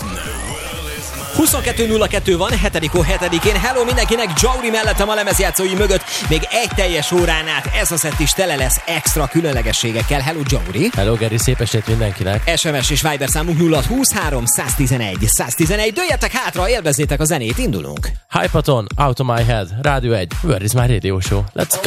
22.02 van, 7.7-én. Hello mindenkinek, Jauri mellettem a lemezjátszói mögött. Még egy teljes órán át ez a szett is tele lesz extra különlegességekkel. Hello Jauri. Hello Geri, szép estét mindenkinek. SMS és Viber számunk 0623 111 111. Dőljetek hátra, élvezzétek a zenét, indulunk. Hypaton, Out of My Head, Rádió 1, Where is my radio show? Let's go!